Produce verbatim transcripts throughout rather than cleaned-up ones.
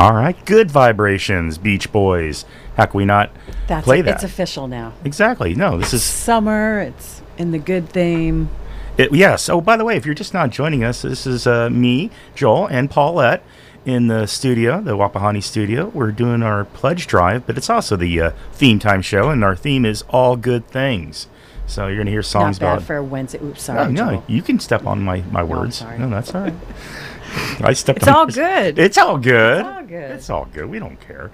All right, Good Vibrations, Beach Boys. How can we not That's play it. that? It's official now. Exactly. No, this is Summer. It's in the good theme. it, yes. Oh, by the way, if you're just not joining us, this is uh, me, Joel, and Paulette in the studio, the Wapahani studio. We're doing our pledge drive, but it's also the uh, theme time show, and our theme is all good things. So you're going to hear songs Not bad about. for a Wednesday. Oops, sorry. No, no, Joel. you can step on my, my No, I'm words. sorry. No, that's all right. I stepped It's on all yours. good. It's all good. It's all good. It's all good. We don't care.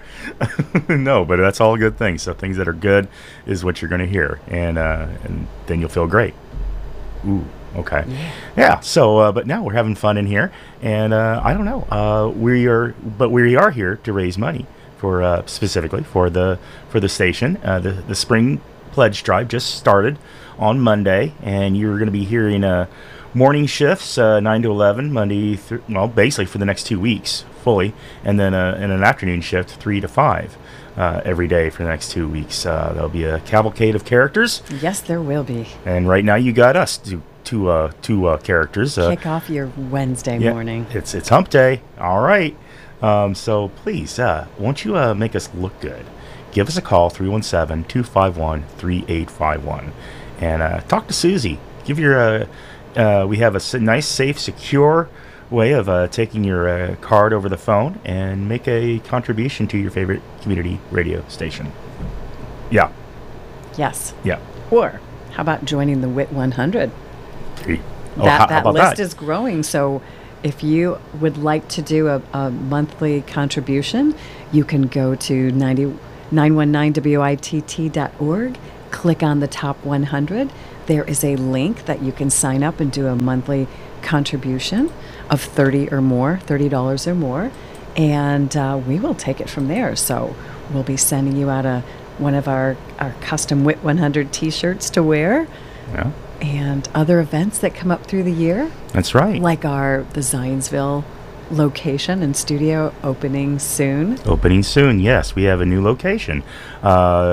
No, but that's all good things. So things that are good is what you're going to hear, and uh, and then you'll feel great. Ooh, okay. Yeah. Yeah. So, uh, but now we're having fun in here, and uh, I don't know. Uh, we are, but we are here to raise money for uh, specifically for the for the station. Uh, the the spring pledge drive just started on Monday, and you're going to be hearing uh, morning shifts, uh, nine to eleven, Monday, th- well, basically for the next two weeks, fully, and then uh, in an afternoon shift, three to five, uh, every day for the next two weeks. Uh, there'll be a cavalcade of characters, Yes, there will be. and right now you got us, two, two, uh, two uh, characters. Uh, Kick off your Wednesday yeah, morning. It's, it's hump day. All right. Um, so please, uh, won't you uh, make us look good? Give us a call, three one seven, two five one, three eight five one. And uh, talk to Susie. Give your, uh, uh, we have a s- nice, safe, secure way of uh, taking your uh, card over the phone and make a contribution to your favorite community radio station. Yeah, Yes. yeah. Or how about joining the W I T one hundred? Hey. Oh, that how- how that about list that? is growing. So if you would like to do a, a monthly contribution, you can go to ninety nine one nine W I T T dot org, click on the top one hundred. There is a link that you can sign up and do a monthly contribution of thirty or more, thirty dollars or more, and uh, we will take it from there. So we'll be sending you out a one of our, our custom W I T one hundred t-shirts to wear, Yeah, and other events that come up through the year, that's right. like our the Zionsville location and studio opening soon. Opening soon, yes. We have a new location. Uh,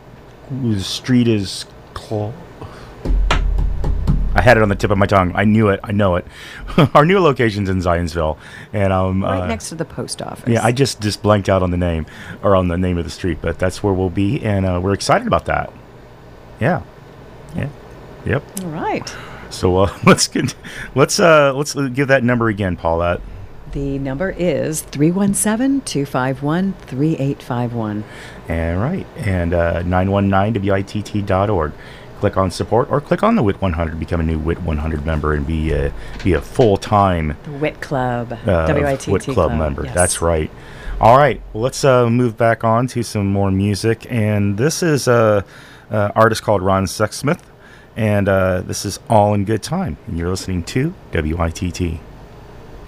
the street is called... I had it on the tip of my tongue. I knew it. I know it. Our new location's in Zionsville, and um, Right uh, next to the post office. yeah, I just just blanked out on the name or on the name of the street, but that's where we'll be, and uh, we're excited about that. Yeah, yeah, yep. All right. So uh, let's get, let's uh, let's give that number again, Paulette. The number is three one seven, two five one, three eight five one. And right, and uh, nine one nine W I T T dot org. Click on support, or click on the W I T one hundred, become a new W I T one hundred member, and be a be a full time The W I T Club. uh, W I T T W I T Club Club. member. Yes. That's right. All right, well, let's uh, move back on to some more music, and this is a, a artist called Ron Sexsmith, and uh, this is All in Good Time, and you're listening to W I T T.